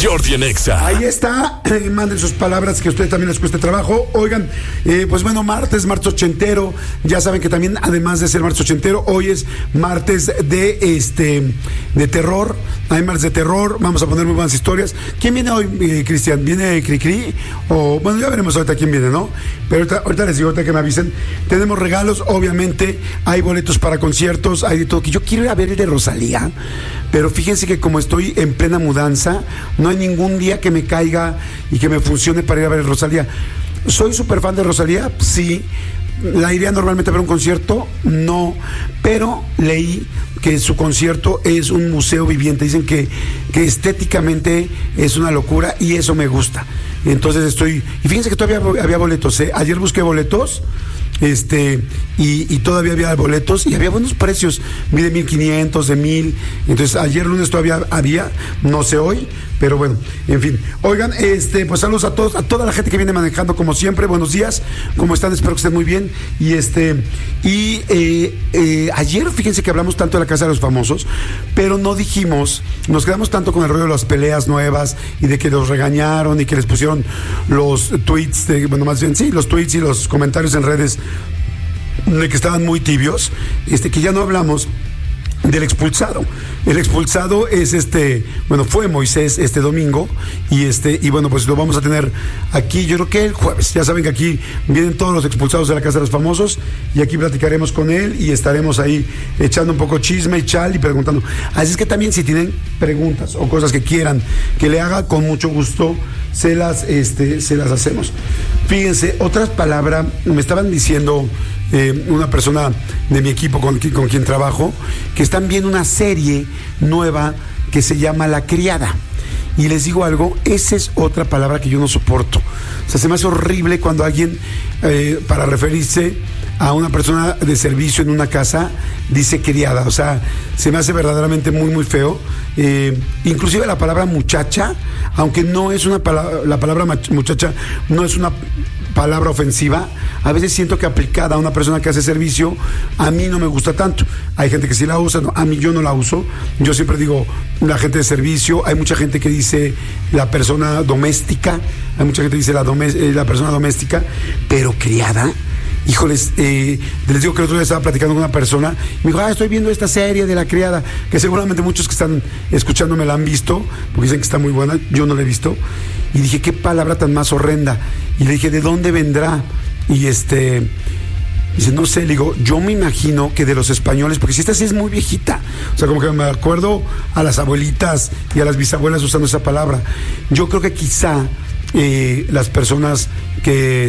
Jordi en Exa. Ahí está, manden sus palabras que a ustedes también les cueste trabajo. Oigan, pues bueno, martes ochentero. Ya saben que también, además de ser martes ochentero, hoy es martes de terror. Hay martes de terror, vamos a poner muy buenas historias. ¿Quién viene hoy, Cristian? ¿Viene Cricri? O bueno, ya veremos ahorita quién viene, ¿no? Pero ahorita les digo, ahorita que me avisen. Tenemos regalos, obviamente, hay boletos para conciertos, hay de todo. Que yo quiero ir a ver el de Rosalía, pero fíjense que como estoy en plena mudanza, no hay ningún día que me caiga y que me funcione para ir a ver el Rosalía. ¿Soy súper fan de Rosalía? Sí. ¿La iría normalmente a ver un concierto? No, pero leí que su concierto es un museo viviente. Dicen que estéticamente es una locura y eso me gusta. Entonces y fíjense que todavía había boletos, ¿eh? Ayer busqué boletos, y todavía había boletos y había buenos precios, vi de 1,500, de 1,000. Entonces ayer lunes todavía había, no sé hoy, pero bueno, en fin. Oigan, pues saludos a todos, a toda la gente que viene manejando como siempre. Buenos días, ¿cómo están? Espero que estén muy bien. Ayer fíjense que hablamos tanto de la Casa de los Famosos, pero no dijimos, nos quedamos tanto con el rollo de las peleas nuevas y de que los regañaron y que les pusieron los tweets, los tweets y los comentarios en redes de que estaban muy tibios, que ya no hablamos del expulsado. El expulsado es fue Moisés este domingo y bueno, pues lo vamos a tener aquí, yo creo que el jueves. Ya saben que aquí vienen todos los expulsados de la Casa de los Famosos y aquí platicaremos con él y estaremos ahí echando un poco chisme y chal y preguntando. Así es que también si tienen preguntas o cosas que quieran que le haga, con mucho gusto se las hacemos. Fíjense, otras palabras, me estaban diciendo una persona de mi equipo con quien trabajo, que están viendo una serie nueva que se llama La Criada. Y les digo algo, esa es otra palabra que yo no soporto. O sea, se me hace horrible cuando alguien, para referirse a una persona de servicio en una casa, dice criada. O sea, se me hace verdaderamente muy, muy feo. Inclusive la palabra muchacha, aunque no es una palabra, la palabra muchacha no es una palabra ofensiva, a veces siento que aplicada a una persona que hace servicio, a mí no me gusta tanto. Hay gente que sí la usa, no, a mí yo no la uso. Yo siempre digo la gente de servicio. Hay mucha gente que dice la persona doméstica, hay mucha gente que dice la persona doméstica, pero criada. Híjoles, les digo que el otro día estaba platicando con una persona y me dijo, estoy viendo esta serie de La Criada, que seguramente muchos que están escuchándome la han visto, porque dicen que está muy buena. Yo no la he visto. Y dije, qué palabra tan más horrenda. Y le dije, ¿de dónde vendrá? Y dice, no sé. Le digo, yo me imagino que de los españoles, porque si esta sí es muy viejita, o sea, como que me acuerdo a las abuelitas y a las bisabuelas usando esa palabra. Yo creo que quizá las personas que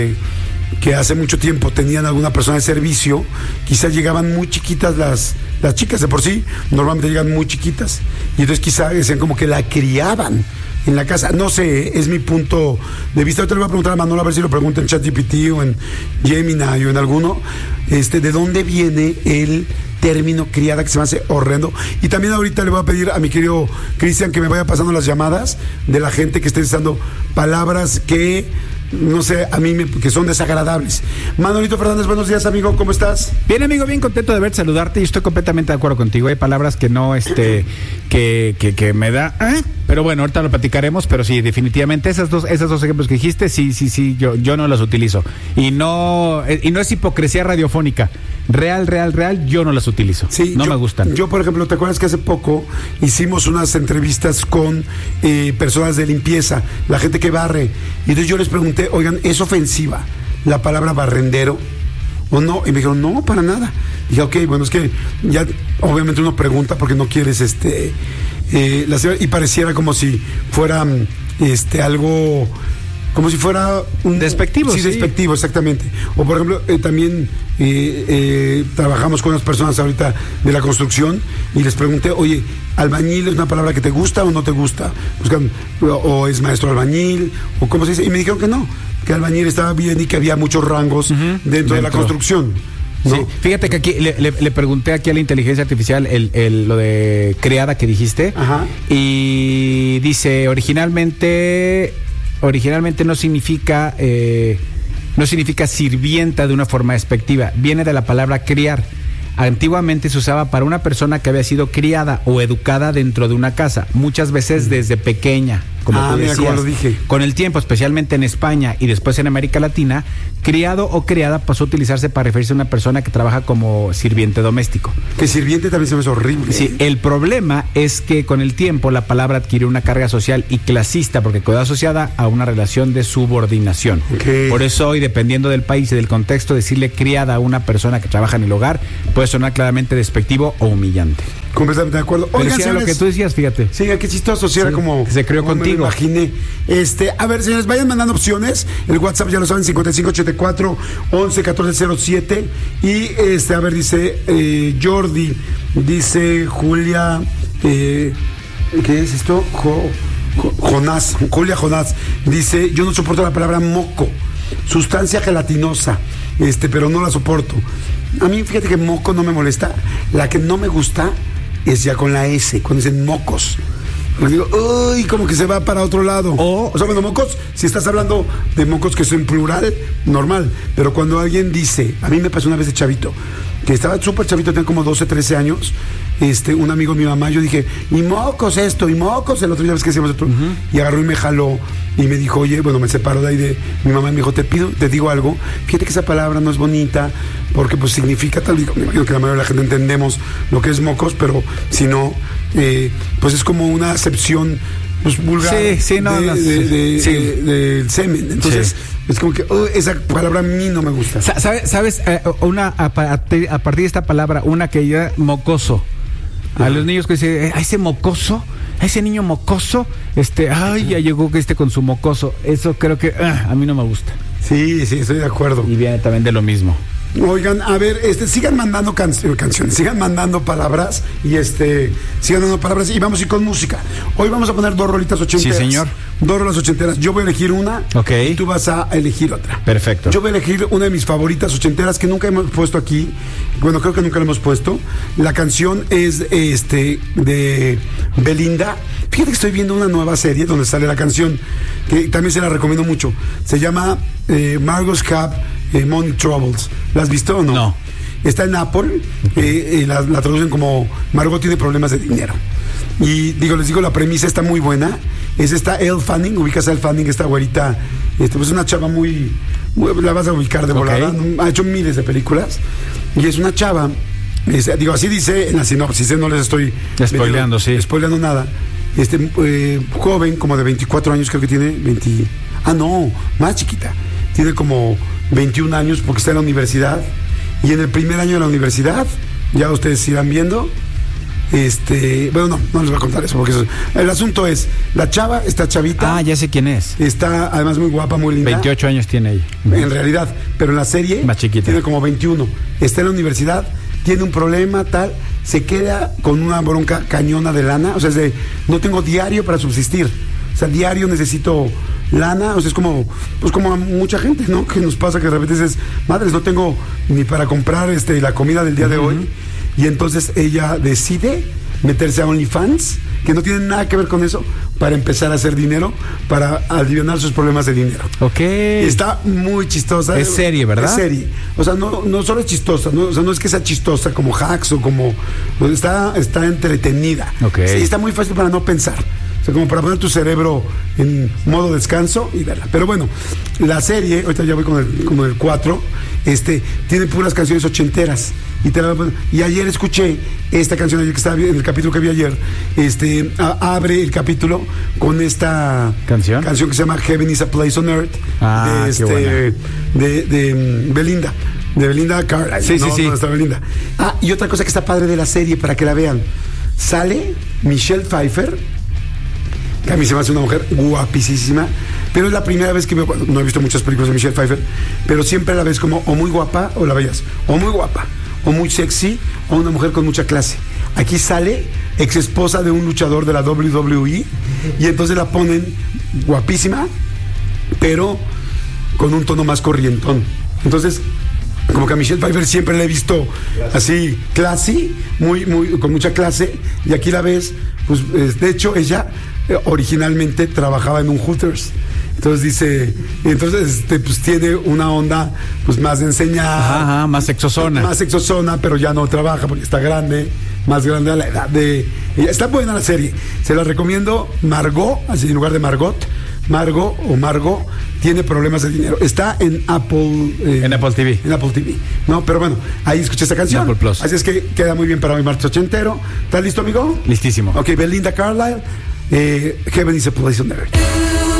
hace mucho tiempo tenían alguna persona de servicio, quizás llegaban muy chiquitas las chicas. De por sí normalmente llegan muy chiquitas y entonces quizás decían como que la criaban en la casa. No sé, es mi punto de vista. Ahorita le voy a preguntar a Manolo a ver si lo pregunta en ChatGPT o en Gemini o en alguno, de dónde viene el término criada, que se me hace horrendo. Y también ahorita le voy a pedir a mi querido Cristian que me vaya pasando las llamadas de la gente que esté usando palabras que, no sé, a mí que son desagradables. Manolito Fernández, buenos días, amigo, ¿cómo estás? Bien, amigo, bien contento de verte, saludarte, y estoy completamente de acuerdo contigo. Hay palabras que no, que me da, pero bueno, ahorita lo platicaremos, pero sí, definitivamente esos dos ejemplos que dijiste, sí, yo no los utilizo. Y no es hipocresía radiofónica. Real, yo no las utilizo. Sí, no me gustan. Yo, por ejemplo, ¿te acuerdas que hace poco hicimos unas entrevistas con personas de limpieza, la gente que barre? Y entonces yo les pregunté, oigan, ¿es ofensiva la palabra barrendero o no? Y me dijeron, no, para nada. Dije, ok, bueno, es que ya obviamente uno pregunta porque no quieres y pareciera como si fuera algo, como si fuera un despectivo. Sí, despectivo, exactamente. O por ejemplo, también trabajamos con unas personas ahorita de la construcción y les pregunté, oye, ¿albañil es una palabra que te gusta o no te gusta? O es maestro albañil, o cómo se dice, y me dijeron que no, que albañil estaba bien y que había muchos rangos dentro de la construcción, ¿no? Sí, fíjate que aquí le pregunté aquí a la inteligencia artificial lo de criada que dijiste. Ajá. Y dice, originalmente no significa sirvienta de una forma despectiva, viene de la palabra criar. antiguamente se usaba para una persona que había sido criada o educada dentro de una casa, muchas veces desde pequeña, como tú mira, decías. como lo dije. Con el tiempo, especialmente en España y después en América Latina, criado o criada pasó a utilizarse para referirse a una persona que trabaja como sirviente doméstico. Que sirviente también se me hace horrible. Sí, el problema es que con el tiempo la palabra adquirió una carga social y clasista porque quedó asociada a una relación de subordinación. Okay. Por eso hoy, dependiendo del país y del contexto, decirle criada a una persona que trabaja en el hogar puede sonar claramente despectivo o humillante. Completamente de acuerdo. Pero sí era lo que tú decías, fíjate. Sí, qué chistoso, sí, era como... Se creó como contigo. Me lo imaginé. A ver, señores, vayan mandando opciones. El WhatsApp ya lo saben, 5584-111407. Y, a ver, dice Jordi, dice Julia... ¿qué es esto? Jonás, Julia Jonás. Dice, yo no soporto la palabra moco. Sustancia gelatinosa. Pero no la soporto. A mí, fíjate que moco no me molesta. La que no me gusta es ya con la S, cuando dicen mocos. Les digo, uy, como que se va para otro lado. O sea, bueno, mocos, si estás hablando de mocos que son plural, normal. Pero cuando alguien dice, a mí me pasó una vez de chavito, que estaba súper chavito, tenía como 12, 13 años, un amigo de mi mamá, yo dije, y mocos esto, y mocos el otro, ya ves que decíamos otro, y agarró y me jaló, y me dijo, oye, bueno, me separó de ahí de mi mamá, y me dijo, te digo algo, fíjate que esa palabra no es bonita, porque pues significa tal, digo, me imagino que la mayoría de la gente entendemos lo que es mocos, pero si no, pues es como una acepción pues vulgar del semen, entonces es como que esa palabra a mí no me gusta. ¿Sabes? A partir de esta palabra, una que ya mocoso. A los niños que dicen, a ese mocoso, a ese niño mocoso, ay, ya llegó con su mocoso. Eso creo que a mí no me gusta. Sí, estoy de acuerdo. Y viene también de lo mismo. Oigan, a ver, sigan mandando canciones, sigan mandando palabras y sigan dando palabras y vamos a ir con música. Hoy vamos a poner 2 rolitas ochenteras. Sí, señor. 2 rolas ochenteras. Yo voy a elegir una y tú vas a elegir otra. Perfecto. Yo voy a elegir una de mis favoritas ochenteras que nunca hemos puesto aquí. Bueno, creo que nunca la hemos puesto. La canción es de Belinda. Fíjate que estoy viendo una nueva serie donde sale la canción, que también se la recomiendo mucho. Se llama Margot's Cab Money Troubles. ¿La has visto o no? No. Está en Apple, la traducen como Margot tiene problemas de dinero. Y les digo, la premisa está muy buena. Es esta Elle Fanning, ubicas a Elle Fanning, esta güerita, pues es una chava muy, la vas a ubicar de volada, ha hecho miles de películas, y es una chava, así dice en la sinopsis, no les estoy spoileando nada. Joven, como de 24 años, creo que tiene, más chiquita, tiene como 21 años porque está en la universidad, y en el primer año de la universidad, ya ustedes irán viendo, bueno, no les voy a contar eso, porque el asunto es, la chava, esta chavita, ya sé quién es, está además muy guapa, muy linda, 28 años tiene ella, en realidad, pero en la serie, más chiquita, tiene como 21, está en la universidad, tiene un problema, tal, se queda con una bronca cañona de lana, o sea, no tengo diario para subsistir, o sea, diario necesito lana, o sea, es como a mucha gente, ¿no? Que nos pasa que de repente dices, madres, no tengo ni para comprar la comida del día de hoy, y entonces ella decide meterse a OnlyFans, que no tiene nada que ver con eso, para empezar a hacer dinero, para aliviar sus problemas de dinero. Está muy chistosa. Es serie, ¿verdad? Es serie. O sea, no solo es chistosa, ¿no? O sea, no es que sea chistosa como Hacks o como... Está entretenida. Sí, está muy fácil para no pensar. O sea, como para poner tu cerebro en modo descanso y verla. Pero bueno, la serie, ahorita ya voy con el 4, tiene puras canciones ochenteras. Y ayer escuché esta canción, ayer que estaba en el capítulo que vi ayer, abre el capítulo con esta canción que se llama Heaven is a Place on Earth, de Belinda. De Belinda Carlisle. Sí. No está Belinda. Y otra cosa que está padre de la serie, para que la vean, sale Michelle Pfeiffer, que a mí se me hace una mujer guapísima, pero es la primera vez que veo, bueno, no he visto muchas películas de Michelle Pfeiffer, pero siempre la ves como o muy guapa o la veías, o muy guapa, o muy sexy, o una mujer con mucha clase. Aquí sale ex esposa de un luchador de la WWE, y entonces la ponen guapísima, pero con un tono más corrientón. Entonces, como que a Michelle Pfeiffer siempre la he visto así, classy, muy, con mucha clase, y aquí la ves, pues de hecho ella originalmente trabajaba en un Hooters, Entonces dice, pues tiene una onda pues más de enseñar. Ajá, más sexosona. Más sexosona, pero ya no trabaja porque está grande, más grande a la edad de ella. Está buena la serie. Se la recomiendo. Margot, así en lugar de Margot. Margot tiene problemas de dinero. Está en Apple. En Apple TV. En Apple TV. No, pero bueno, ahí escuché esta canción. Apple Plus. Así es que queda muy bien para hoy, martes ochentero. ¿Estás listo, amigo? Listísimo. Ok, Belinda Carlisle. Heaven is a Place on Earth.